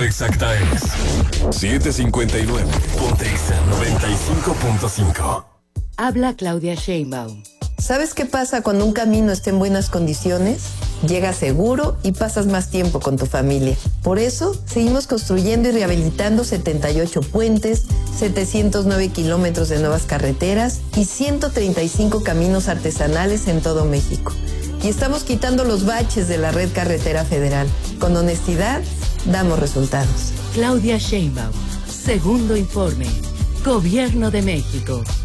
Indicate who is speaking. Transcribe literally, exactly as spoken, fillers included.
Speaker 1: hora exacta es siete cincuenta y nueve. Ponte Exa noventa y cinco punto cinco.
Speaker 2: Habla Claudia Sheinbaum.
Speaker 3: ¿Sabes qué pasa cuando un camino está en buenas condiciones? Llegas seguro y pasas más tiempo con tu familia. Por eso, seguimos construyendo y rehabilitando setenta y ocho puentes, setecientos nueve kilómetros de nuevas carreteras y ciento treinta y cinco caminos artesanales en todo México. Y estamos quitando los baches de la red carretera federal. Con honestidad, damos resultados.
Speaker 2: Claudia Sheinbaum. Segundo informe. Gobierno de México.